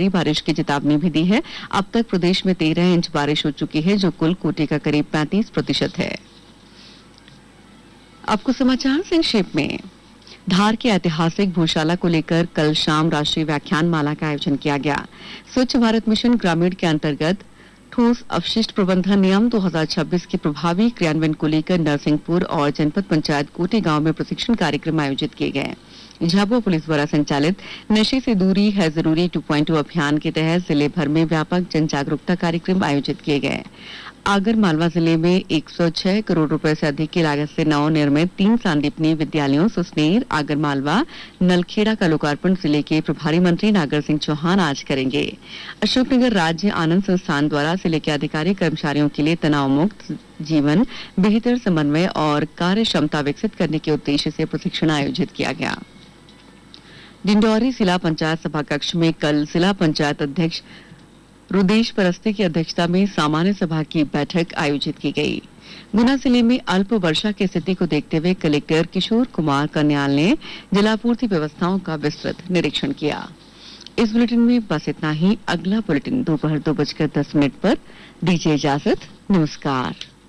भारी बारिश की चेतावनी भी दी है। अब तक प्रदेश में 13 इंच बारिश हो चुकी है, जो कुल कोटे का करीब 35% है। आपको समाचार संक्षेप में। धार के ऐतिहासिक भूशाला को लेकर कल शाम राष्ट्रीय व्याख्यान माला का आयोजन किया गया। स्वच्छ भारत मिशन ग्रामीण के अंतर्गत ठोस अपशिष्ट प्रबंधन नियम 2026 के प्रभावी क्रियान्वयन को लेकर नरसिंहपुर और जनपद पंचायत कोटे गांव में प्रशिक्षण कार्यक्रम आयोजित किए गए। झाबुआ पुलिस द्वारा संचालित नशे से दूरी है जरूरी 2.0 अभियान के तहत जिले भर में व्यापक जन जागरूकता कार्यक्रम आयोजित किए गए। आगर मालवा जिले में 106 करोड़ रुपए से अधिक की लागत से नवनिर्मित 3 सांदीपनी विद्यालयों सुसनेर, आगर मालवा, नलखेड़ा का लोकार्पण जिले के प्रभारी मंत्री नागर सिंह चौहान आज करेंगे। अशोकनगर राज्य आनंद संस्थान द्वारा जिले के अधिकारी कर्मचारियों के लिए तनाव मुक्त जीवन, बेहतर समन्वय और कार्य क्षमता विकसित करने के उद्देश्य से प्रशिक्षण आयोजित किया गया। डिंडौरी जिला पंचायत सभा कक्ष में कल जिला पंचायत अध्यक्ष रुदेश परस्ते की अध्यक्षता में सामान्य सभा की बैठक आयोजित की गई। गुना जिले में अल्प वर्षा की स्थिति को देखते हुए कलेक्टर किशोर कुमार कन्याल ने जलापूर्ति व्यवस्थाओं का विस्तृत निरीक्षण किया। इस बुलेटिन में बस इतना ही। अगला बुलेटिन दोपहर 2:10 पर। दीजिए इजाजत। नमस्कार।